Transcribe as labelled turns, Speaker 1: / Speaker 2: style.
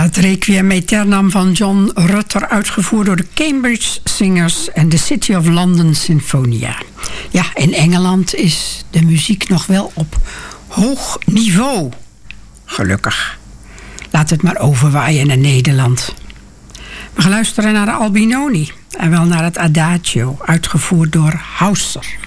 Speaker 1: Het Requiem Aeternam van John Rutter, uitgevoerd door de Cambridge Singers en de City of London Sinfonia. Ja, in Engeland is de muziek nog wel op hoog niveau. Gelukkig. Laat het maar overwaaien naar Nederland. We gaan luisteren naar de Albinoni en wel naar het Adagio, uitgevoerd door Hauser.